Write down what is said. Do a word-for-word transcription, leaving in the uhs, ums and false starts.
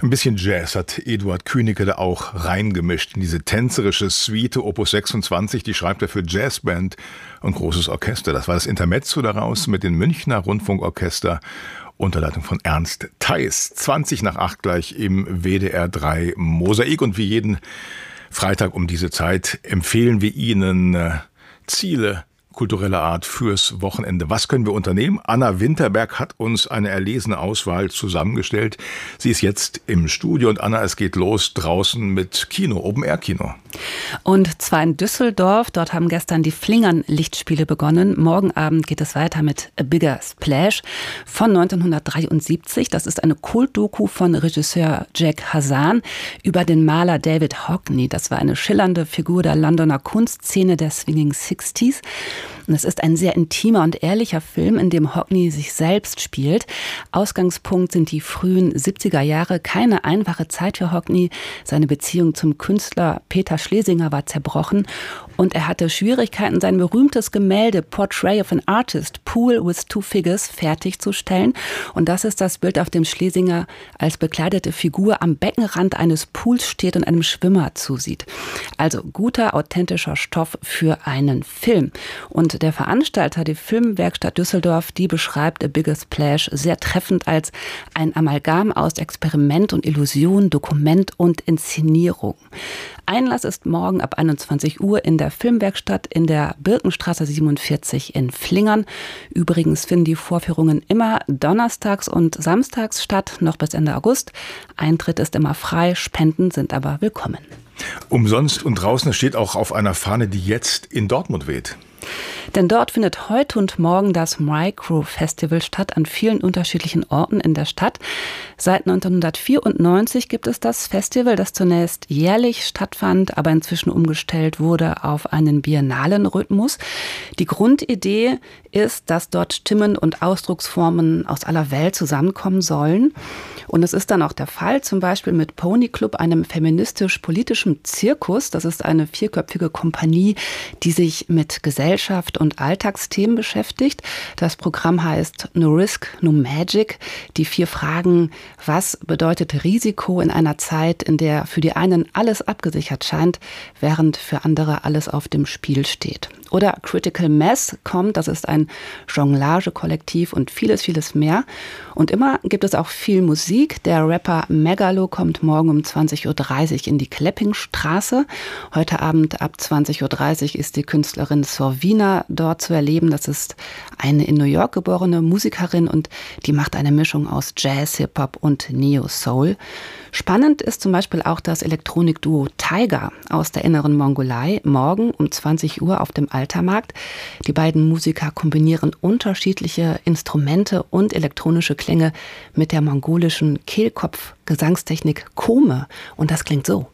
Ein bisschen Jazz hat Eduard Künigke da auch reingemischt in diese tänzerische Suite Opus sechsundzwanzig. Die schreibt er für Jazzband und großes Orchester. Das war das Intermezzo daraus mit dem Münchner Rundfunkorchester unter Leitung von Ernst Theis. zwanzig nach acht gleich im W D R drei Mosaik. Und wie jeden Freitag um diese Zeit empfehlen wir Ihnen äh, Ziele kultureller Art fürs Wochenende. Was können wir unternehmen? Anna Winterberg hat uns eine erlesene Auswahl zusammengestellt. Sie ist jetzt im Studio und Anna, es geht los draußen mit Kino, Open-Air-Kino. Und zwar in Düsseldorf. Dort haben gestern die Flingern-Lichtspiele begonnen. Morgen Abend geht es weiter mit A Bigger Splash von neunzehnhundertdreiundsiebzig. Das ist eine Kultdoku von Regisseur Jack Hassan über den Maler David Hockney. Das war eine schillernde Figur der Londoner Kunstszene der Swinging Sixties. Und es ist ein sehr intimer und ehrlicher Film, in dem Hockney sich selbst spielt. Ausgangspunkt sind die frühen siebziger Jahre. Keine einfache Zeit für Hockney. Seine Beziehung zum Künstler Peter Schlesinger war zerbrochen und er hatte Schwierigkeiten, sein berühmtes Gemälde Portrait of an Artist, Pool with Two Figures, fertigzustellen. Und das ist das Bild, auf dem Schlesinger als bekleidete Figur am Beckenrand eines Pools steht und einem Schwimmer zusieht. Also guter, authentischer Stoff für einen Film. Und der Veranstalter, die Filmwerkstatt Düsseldorf, die beschreibt A Bigger Splash sehr treffend als ein Amalgam aus Experiment und Illusion, Dokument und Inszenierung. Einlass ist morgen ab einundzwanzig Uhr in der Filmwerkstatt in der Birkenstraße siebenundvierzig in Flingern. Übrigens finden die Vorführungen immer donnerstags und samstags statt, noch bis Ende August. Eintritt ist immer frei, Spenden sind aber willkommen. Umsonst und draußen steht auch auf einer Fahne, die jetzt in Dortmund weht. Denn dort findet heute und morgen das Micro Festival statt, an vielen unterschiedlichen Orten in der Stadt. Seit neunzehnhundertvierundneunzig gibt es das Festival, das zunächst jährlich stattfand, aber inzwischen umgestellt wurde auf einen biennalen Rhythmus. Die Grundidee ist, dass dort Stimmen und Ausdrucksformen aus aller Welt zusammenkommen sollen. Und es ist dann auch der Fall, zum Beispiel mit Pony Club, einem feministisch-politischen Zirkus. Das ist eine vierköpfige Kompanie, die sich mit Gesellschaft und Alltagsthemen beschäftigt. Das Programm heißt No Risk, No Magic. Die vier Fragen: Was bedeutet Risiko in einer Zeit, in der für die einen alles abgesichert scheint, während für andere alles auf dem Spiel steht? Oder Critical Mass kommt, das ist ein Jonglage-Kollektiv und vieles, vieles mehr. Und immer gibt es auch viel Musik. Der Rapper Megalo kommt morgen um zwanzig Uhr dreißig in die Kleppingstraße. Heute Abend ab zwanzig Uhr dreißig ist die Künstlerin Sorvina dort zu erleben. Das ist eine in New York geborene Musikerin und die macht eine Mischung aus Jazz, Hip-Hop und Neo-Soul. Spannend ist zum Beispiel auch das Elektronikduo Tiger aus der inneren Mongolei, morgen um zwanzig Uhr auf dem Altermarkt. Die beiden Musiker kombinieren unterschiedliche Instrumente und elektronische Klänge mit der mongolischen Kehlkopf-Gesangstechnik Kome. Und das klingt so.